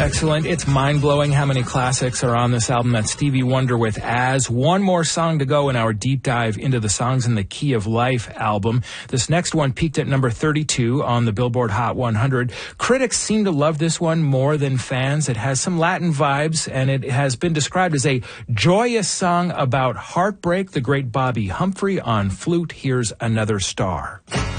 Excellent. It's mind-blowing how many classics are on this album. That's Stevie Wonder with As. One more song to go in our deep dive into the Songs in the Key of Life album. This next one peaked at number 32 on the Billboard Hot 100. Critics seem to love this one more than fans. It has some Latin vibes, and it has been described as a joyous song about heartbreak. The great Bobby Humphrey on flute. Here's Another Star.